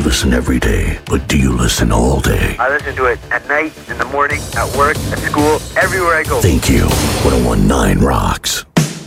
listen every day, but do you listen all day? I listen to it at night, in the morning, at work, at school, everywhere I go. Thank you. 101.9 rocks.